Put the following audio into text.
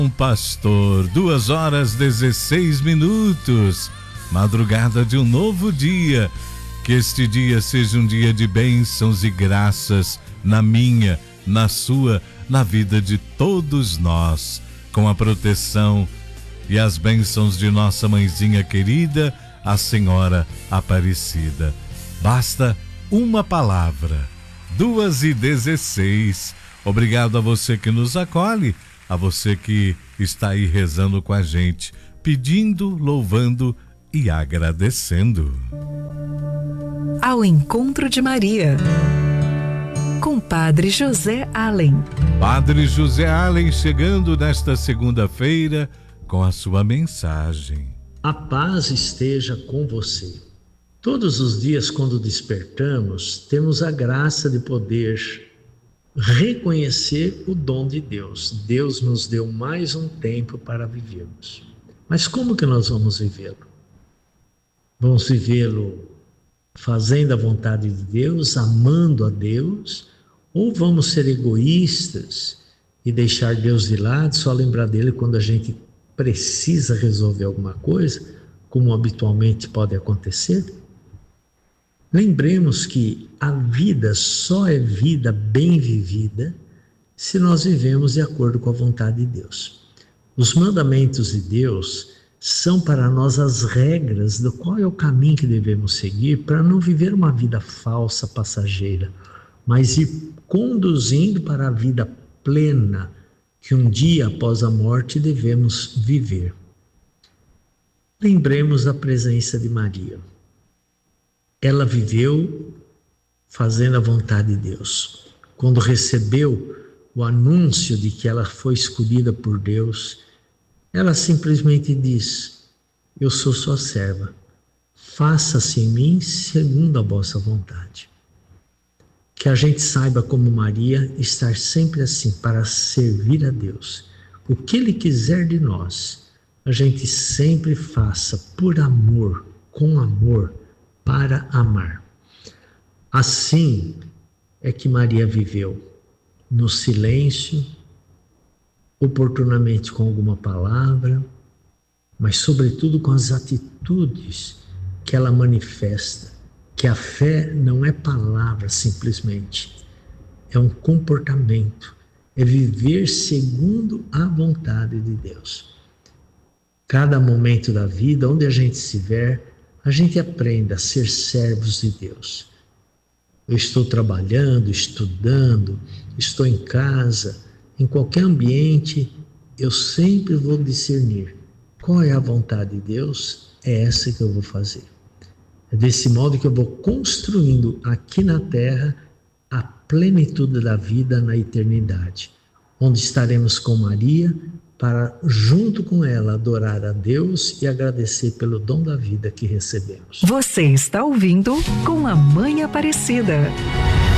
Pastor, 2h16, madrugada de um novo dia. Que este dia seja um dia de bênçãos e graças na minha, na sua, na vida de todos nós, com a proteção e as bênçãos de nossa mãezinha querida, a Senhora Aparecida. Basta uma palavra. 2h16. Obrigado a você que nos acolhe, a você que está aí rezando com a gente, pedindo, louvando e agradecendo. Ao encontro de Maria, com Padre José Allen. Padre José Allen chegando nesta segunda-feira com a sua mensagem. A paz esteja com você. Todos os dias, quando despertamos, temos a graça de poder reconhecer o dom de Deus. Deus nos deu mais um tempo para vivermos. Mas como que nós vamos vivê-lo? Vamos vivê-lo fazendo a vontade de Deus, amando a Deus, ou vamos ser egoístas e deixar Deus de lado, só lembrar dele quando a gente precisa resolver alguma coisa, como habitualmente pode acontecer? Lembremos que a vida só é vida bem vivida se nós vivemos de acordo com a vontade de Deus. Os mandamentos de Deus são para nós as regras do qual é o caminho que devemos seguir para não viver uma vida falsa, passageira, mas ir conduzindo para a vida plena que um dia após a morte devemos viver. Lembremos da presença de Maria. Ela viveu fazendo a vontade de Deus. Quando recebeu o anúncio de que ela foi escolhida por Deus, ela simplesmente diz: eu sou sua serva, faça-se em mim segundo a vossa vontade. Que a gente saiba, como Maria, estar sempre assim, para servir a Deus. O que Ele quiser de nós, a gente sempre faça por amor, com amor, para amar. Assim é que Maria viveu, no silêncio, oportunamente com alguma palavra, mas sobretudo com as atitudes que ela manifesta, que a fé não é palavra simplesmente, é um comportamento, é viver segundo a vontade de Deus. Cada momento da vida, onde a gente estiver, a gente aprenda a ser servos de Deus. Eu estou trabalhando, estudando, estou em casa, em qualquer ambiente, eu sempre vou discernir qual é a vontade de Deus, é essa que eu vou fazer. É desse modo que eu vou construindo aqui na terra a plenitude da vida na eternidade, onde estaremos com Maria para, junto com ela, adorar a Deus e agradecer pelo dom da vida que recebemos. Você está ouvindo Com a Mãe Aparecida.